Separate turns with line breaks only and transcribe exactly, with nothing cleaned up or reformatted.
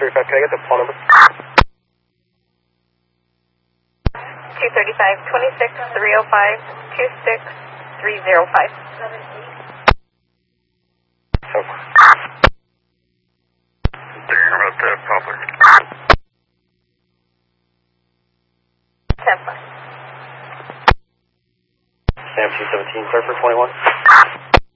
thirty-five, can I get the phone number?
two thirty-five, twenty-six, three oh five, two six three oh five.
So far.
They're about that public.
ten five.
Sam two seventeen, clear for twenty-one.